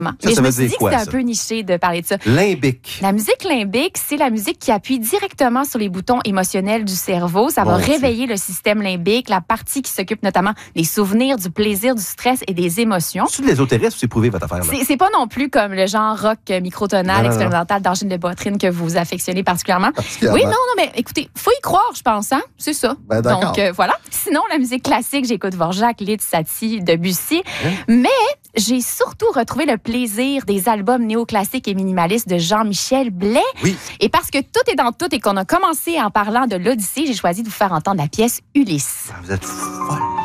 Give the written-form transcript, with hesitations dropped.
Mais je me veut suis dire dit quoi, que c'était ça? un peu niché de parler de ça. Limbique. La musique limbique, c'est la musique qui appuie directement sur les boutons émotionnels du cerveau. Ça va Mon Dieu. réveiller le système limbique, la partie qui s'occupe notamment des souvenirs, du plaisir, du stress et des émotions. C'est de l'ésotérisme ou c'est prouvé, votre affaire? Là? C'est pas non plus comme le genre rock microtonal, Non. expérimental d'Angine de Boitrine que vous affectionnez particulièrement. Oui, non, mais écoutez, faut y croire, je pense, hein? C'est ça. Ben, d'accord. Donc, voilà. Sinon, la musique classique, j'écoute Dvorak, Liszt, Satie, Debussy. Mais j'ai surtout retrouvé le plaisir des albums néoclassiques et minimalistes de Jean-Michel Blais. Oui. Et parce que tout est dans tout et qu'on a commencé en parlant de l'Odyssée, j'ai choisi de vous faire entendre la pièce Ulysse. Vous êtes folle.